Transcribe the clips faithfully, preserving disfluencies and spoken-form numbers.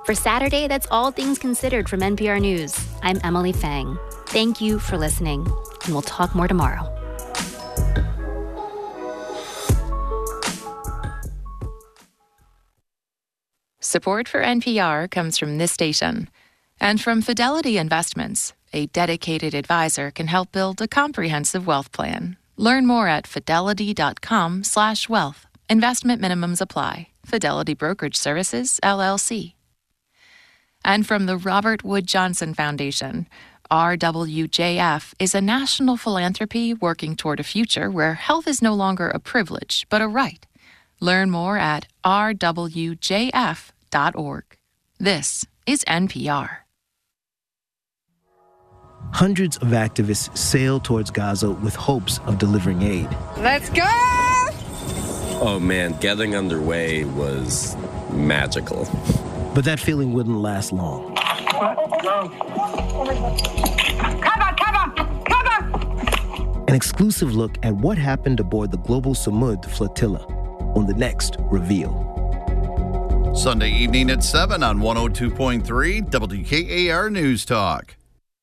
For Saturday, that's all things considered from N P R News. I'm Emily Fang. Thank you for listening, and we'll talk more tomorrow. Support for N P R comes from this station and from Fidelity Investments. A dedicated advisor can help build a comprehensive wealth plan. Learn more at fidelity.com slash wealth. Investment minimums apply. Fidelity Brokerage Services, L L C. And from the Robert Wood Johnson Foundation, R W J F is a national philanthropy working toward a future where health is no longer a privilege, but a right. Learn more at r w j f dot org. This is N P R. Hundreds of activists sailed towards Gaza with hopes of delivering aid. Let's go! Oh man, getting underway was magical. But that feeling wouldn't last long. Cover, cover, cover! An exclusive look at what happened aboard the Global Samud flotilla on the next Reveal. Sunday evening at seven on one oh two point three W K A R News Talk.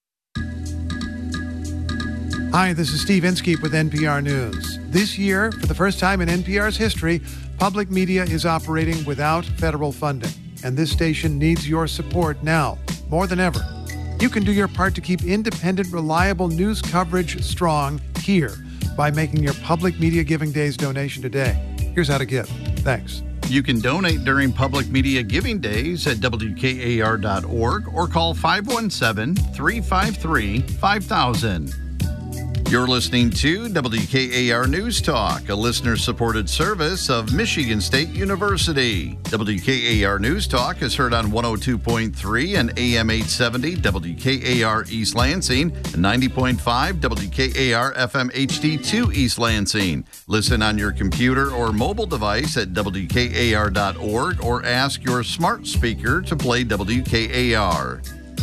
Hi, this is Steve Inskeep with N P R News. This year, for the first time in N P R's history, public media is operating without federal funding. And this station needs your support now, more than ever. You can do your part to keep independent, reliable news coverage strong here by making your Public Media Giving Days donation today. Here's how to give. Thanks. You can donate during Public Media Giving Days at W K A R dot org or call five one seven, three five three, five thousand. You're listening to W K A R News Talk, a listener-supported service of Michigan State University. W K A R News Talk is heard on one oh two point three and A M eight seventy W K A R East Lansing and ninety point five W K A R F M H D two East Lansing. Listen on your computer or mobile device at W K A R dot org or ask your smart speaker to play W K A R.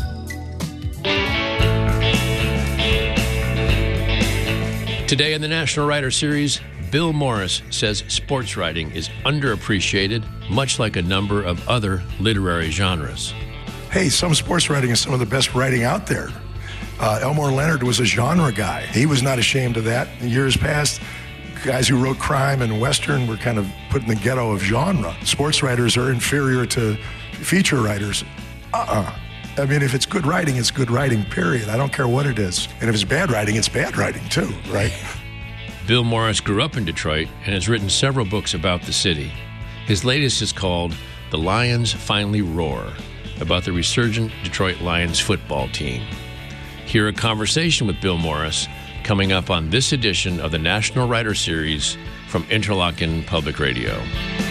Today in the National Writer Series, Bill Morris says sports writing is underappreciated, much like a number of other literary genres. Hey, some sports writing is some of the best writing out there. Uh, Elmore Leonard was a genre guy. He was not ashamed of that. In years past, guys who wrote crime and Western were kind of put in the ghetto of genre. Sports writers are inferior to feature writers. Uh-uh. I mean, if it's good writing, it's good writing, period. I don't care what it is. And if it's bad writing, it's bad writing, too, right? Bill Morris grew up in Detroit and has written several books about the city. His latest is called The Lions Finally Roar, about the resurgent Detroit Lions football team. Hear a conversation with Bill Morris coming up on this edition of the National Writer Series from Interlochen Public Radio.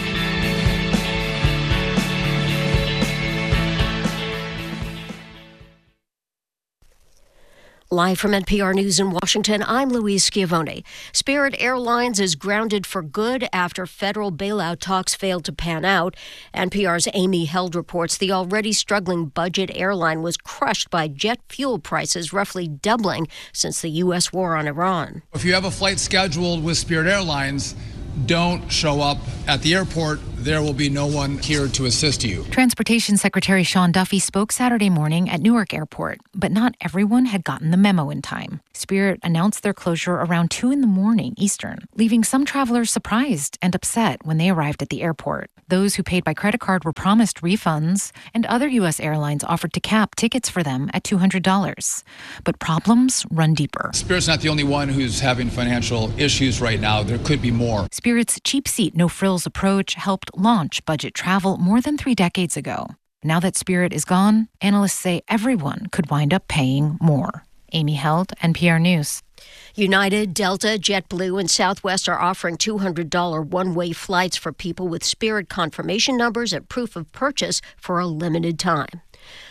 Live from N P R News in Washington, I'm Louise Schiavone. Spirit Airlines is grounded for good after federal bailout talks failed to pan out. N P R's Amy Held reports the already struggling budget airline was crushed by jet fuel prices roughly doubling since the U S war on Iran. If you have a flight scheduled with Spirit Airlines, don't show up at the airport. There will be no one here to assist you. Transportation Secretary Sean Duffy spoke Saturday morning at Newark Airport, but not everyone had gotten the memo in time. Spirit announced their closure around two in the morning Eastern, leaving some travelers surprised and upset when they arrived at the airport. Those who paid by credit card were promised refunds, and other U S airlines offered to cap tickets for them at two hundred dollars. But problems run deeper. Spirit's not the only one who's having financial issues right now. There could be more. Spirit's cheap seat, no frills approach helped launch budget travel more than three decades ago. Now that Spirit is gone, analysts say everyone could wind up paying more. Amy Held, N P R News. United, Delta, JetBlue, and Southwest are offering two hundred dollars one-way flights for people with Spirit confirmation numbers and proof of purchase for a limited time.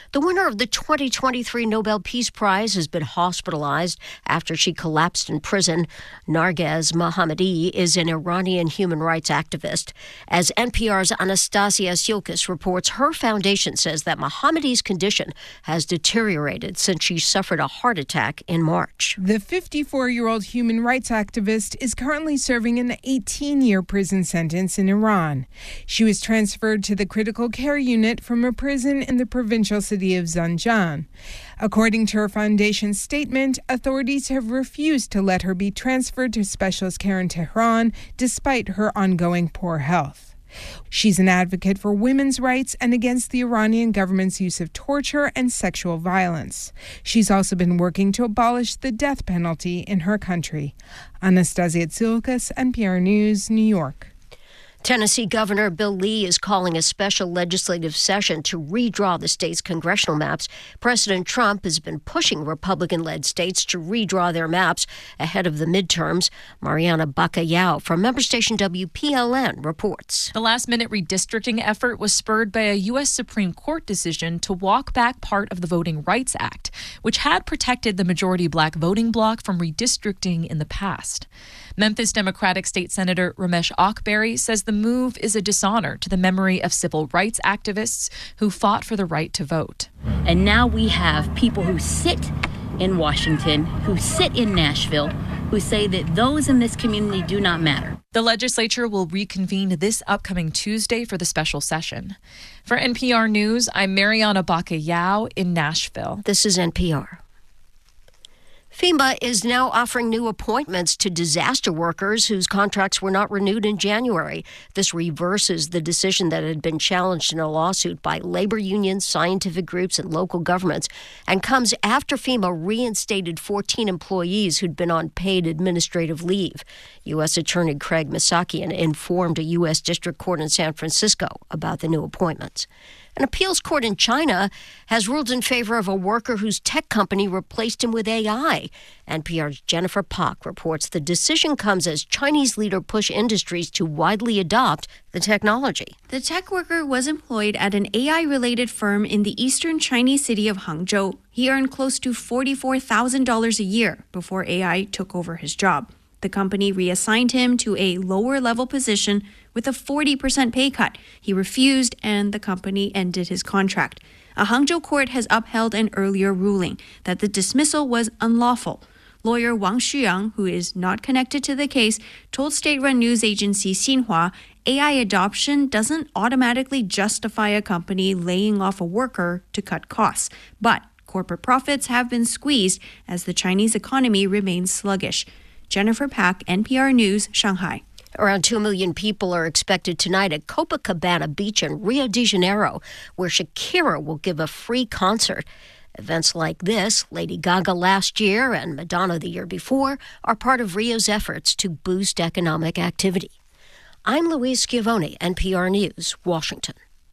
The winner of the twenty twenty-three Nobel Peace Prize has been hospitalized after she collapsed in prison. Narges Mohammadi is an Iranian human rights activist. As N P R's Anastasia Silkis reports, her foundation says that Mohammadi's condition has deteriorated since she suffered a heart attack in March. The fifty-four-year-old human rights activist is currently serving an eighteen-year prison sentence in Iran. She was transferred to the critical care unit from a prison in the provincial city of Zanjan. According to her foundation's statement, authorities have refused to let her be transferred to specialist care in Tehran despite her ongoing poor health. She's an advocate for women's rights and against the Iranian government's use of torture and sexual violence. She's also been working to abolish the death penalty in her country. Anastasia Tsilkas, N P R News, New York. Tennessee Governor Bill Lee is calling a special legislative session to redraw the state's congressional maps. President Trump has been pushing Republican-led states to redraw their maps ahead of the midterms. Mariana Bacallao from member station W P L N reports. The last-minute redistricting effort was spurred by a U S Supreme Court decision to walk back part of the Voting Rights Act, which had protected the majority black voting bloc from redistricting in the past. Memphis Democratic State Senator Ramesh Akbari says the move is a dishonor to the memory of civil rights activists who fought for the right to vote. And now we have people who sit in Washington, who sit in Nashville, who say that those in this community do not matter. The legislature will reconvene this upcoming Tuesday for the special session. For N P R News, I'm Mariana Bacallao in Nashville. This is N P R. FEMA is now offering new appointments to disaster workers whose contracts were not renewed in January. This reverses the decision that had been challenged in a lawsuit by labor unions, scientific groups, and local governments, and comes after FEMA reinstated fourteen employees who'd been on paid administrative leave. U S Attorney Craig Masakian informed a U S District Court in San Francisco about the new appointments. An appeals court in China has ruled in favor of a worker whose tech company replaced him with A I. N P R's Jennifer Pak reports the decision comes as Chinese leaders push industries to widely adopt the technology. The tech worker was employed at an A I-related firm in the eastern Chinese city of Hangzhou. He earned close to forty-four thousand dollars a year before A I took over his job. The company reassigned him to a lower-level position with a forty percent pay cut. He refused, and the company ended his contract. A Hangzhou court has upheld an earlier ruling that the dismissal was unlawful. Lawyer Wang Xuyang, who is not connected to the case, told state-run news agency Xinhua A I adoption doesn't automatically justify a company laying off a worker to cut costs. But corporate profits have been squeezed as the Chinese economy remains sluggish. Jennifer Pak, N P R News, Shanghai. Around two million people are expected tonight at Copacabana Beach in Rio de Janeiro, where Shakira will give a free concert. Events like this, Lady Gaga last year and Madonna the year before, are part of Rio's efforts to boost economic activity. I'm Louise Schiavone, N P R News, Washington.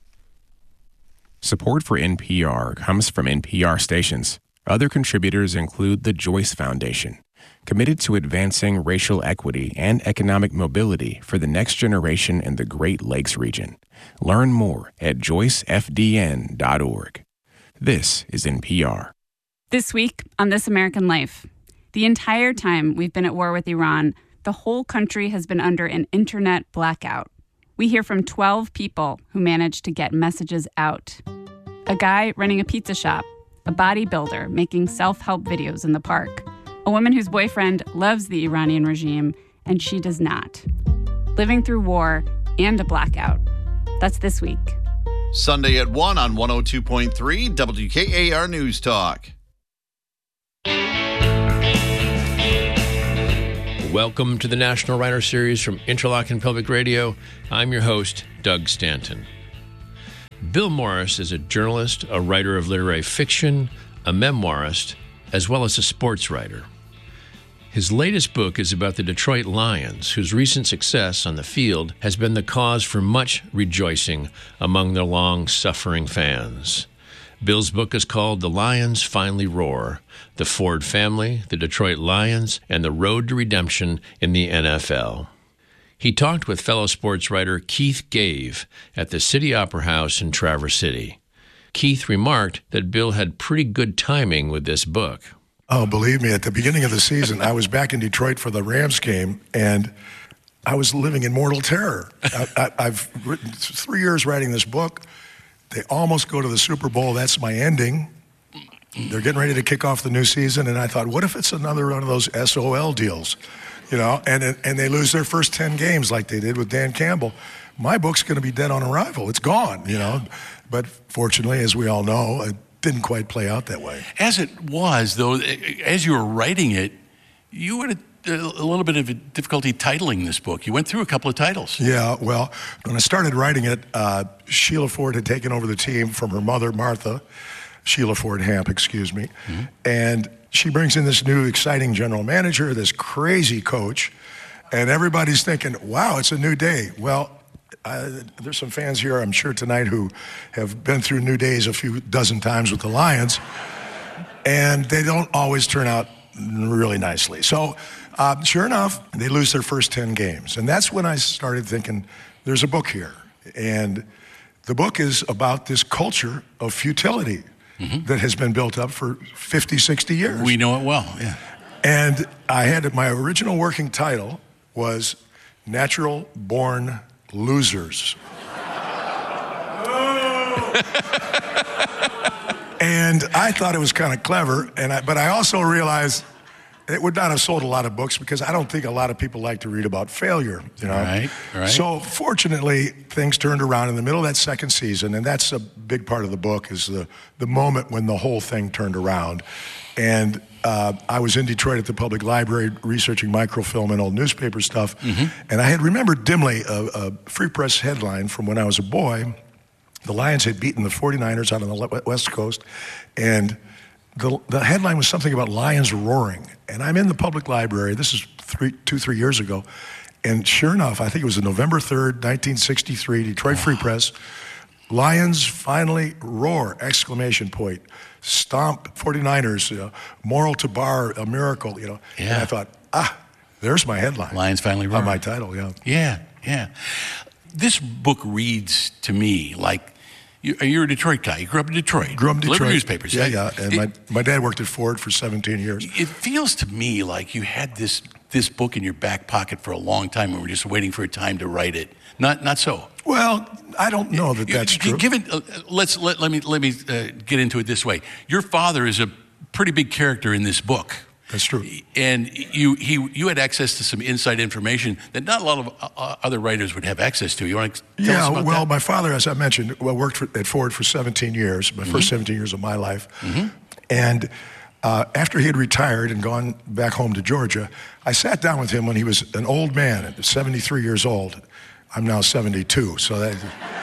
Support for N P R comes from N P R stations. Other contributors include the Joyce Foundation, committed to advancing racial equity and economic mobility for the next generation in the Great Lakes region. Learn more at joyce f d n dot org. This is N P R. This week on This American Life, the entire time we've been at war with Iran, the whole country has been under an internet blackout. We hear from twelve people who managed to get messages out. A guy running a pizza shop, a bodybuilder making self-help videos in the park, a woman whose boyfriend loves the Iranian regime and she does not. Living through war and a blackout. That's this week. Sunday at one on one oh two point three W K A R News Talk. Welcome to the National Writer Series from Interlochen Public Radio. I'm your host, Doug Stanton. Bill Morris is a journalist, a writer of literary fiction, a memoirist, as well as a sports writer. His latest book is about the Detroit Lions, whose recent success on the field has been the cause for much rejoicing among their long-suffering fans. Bill's book is called The Lions Finally Roar: The Ford Family, the Detroit Lions, and the Road to Redemption in the N F L. He talked with fellow sports writer Keith Gave at the City Opera House in Traverse City. Keith remarked that Bill had pretty good timing with this book. Oh, believe me, at the beginning of the season, I was back in Detroit for the Rams game, and I was living in mortal terror. I, I, I've written three years writing this book. They almost go to the Super Bowl. That's my ending. They're getting ready to kick off the new season, and I thought, what if it's another one of those S O L deals, you know, and and they lose their first ten games like they did with Dan Campbell. My book's going to be dead on arrival. It's gone, you know. But fortunately, as we all know, it didn't quite play out that way. As it was, though, as you were writing it, you had a, a little bit of a difficulty titling this book. You went through a couple of titles. Yeah, well, when I started writing it, uh, Sheila Ford had taken over the team from her mother, Martha, Sheila Ford Hamp, excuse me, mm-hmm. and she brings in this new exciting general manager, this crazy coach, and everybody's thinking, wow, it's a new day. Well, Uh, there's some fans here, I'm sure, tonight who have been through new days a few dozen times with the Lions, and they don't always turn out really nicely. So, uh, sure enough, they lose their first ten games. And that's when I started thinking, there's a book here. And the book is about this culture of futility mm-hmm. that has been built up for fifty, sixty years. We know it well, yeah. And I had, my original working title was Natural Born Losers. And I thought it was kind of clever, and I, but I also realized it would not have sold a lot of books because I don't think a lot of people like to read about failure, you know. Right, right. So fortunately, things turned around in the middle of that second season, and that's a big part of the book is the, the moment when the whole thing turned around. And uh, I was in Detroit at the public library researching microfilm and old newspaper stuff, mm-hmm. and I had remembered dimly a, a Free Press headline from when I was a boy. The Lions had beaten the forty-niners out on the West Coast, and the, the headline was something about lions roaring. And I'm in the public library, this is three, two, three years ago, and sure enough, I think it was November third, nineteen sixty-three, Detroit Free Press, Lions finally roar, exclamation point. Stomp forty-niners, you know, moral to bar, a miracle, you know. Yeah. And I thought, ah, there's my headline. Lions finally roar. On my title, yeah. Yeah, yeah. This book reads to me like, you, you're a Detroit guy. You grew up in Detroit. Grew up in Detroit. Delivered newspapers. Yeah, yeah. And it, my, my dad worked at Ford for seventeen years. It feels to me like you had this this book in your back pocket for a long time and were just waiting for a time to write it. Not not so. Well, I don't know that that's true. Given, uh, let's let, let me let me uh, get into it this way. Your father is a pretty big character in this book. That's true. And you he you had access to some inside information that not a lot of uh, other writers would have access to. You want to tell yeah, us about well, that? my father, as I mentioned, well, worked for, at Ford for seventeen years, my mm-hmm. first seventeen years of my life. Mm-hmm. And uh, after he had retired and gone back home to Georgia, I sat down with him when he was an old man, seventy-three years old. I'm now seventy-two, so that,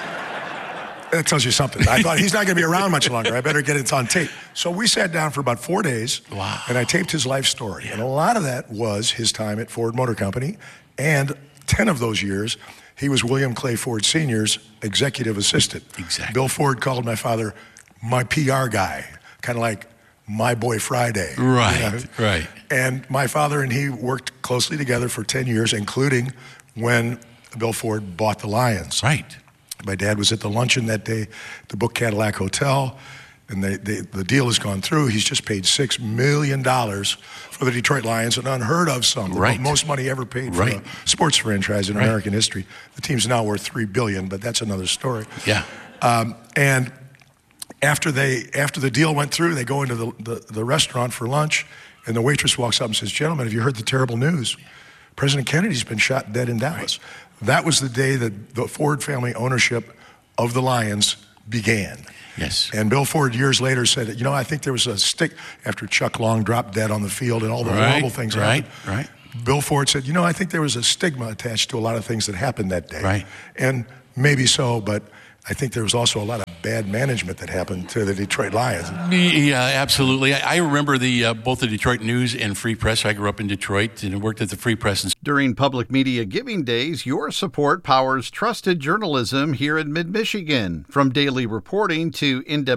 that tells you something. I thought he's not going to be around much longer. I better get it on tape. So we sat down for about four days, wow. and I taped his life story. Yeah. And a lot of that was his time at Ford Motor Company, and ten of those years, he was William Clay Ford Senior's executive assistant. Exactly. Bill Ford called my father my P R guy, kind of like my boy Friday. Right, you know? right. And my father and he worked closely together for ten years, including when Bill Ford bought the Lions. Right. My dad was at the luncheon that day, the Book Cadillac Hotel, and they, they, the deal has gone through. He's just paid six million dollars for the Detroit Lions, an unheard of sum. Right. The most money ever paid for right. a sports franchise in right. American history. The team's now worth three billion dollars, but that's another story. Yeah. Um, and after they after the deal went through, they go into the, the, the restaurant for lunch, and the waitress walks up and says, "Gentlemen, have you heard the terrible news? President Kennedy's been shot dead in Dallas." Right. That was the day that the Ford family ownership of the Lions began. Yes. And Bill Ford years later said, you know, I think there was a stick after Chuck Long dropped dead on the field and all the right, horrible things right, happened. Right, right. Bill Ford said, you know, I think there was a stigma attached to a lot of things that happened that day. Right. And maybe so, but I think there was also a lot of bad management that happened to the Detroit Lions. Yeah, absolutely. I, I remember the uh, both the Detroit News and Free Press. I grew up in Detroit and worked at the Free Press. And During Public Media Giving Days, your support powers trusted journalism here in mid-Michigan. From daily reporting to in-depth